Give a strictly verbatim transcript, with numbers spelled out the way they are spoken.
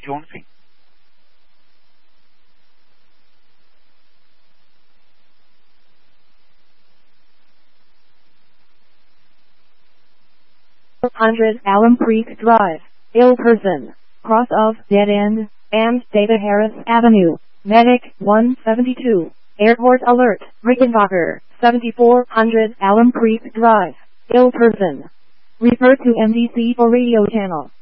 Jonesing. one hundred Alum Creek Drive, ill person, cross of dead end, and Data Harris Avenue, Medic one seventy-two, Airport Alert, Rickenbacker, seventy-four hundred Alum Creek Drive, ill person. Refer to M D C for radio channel.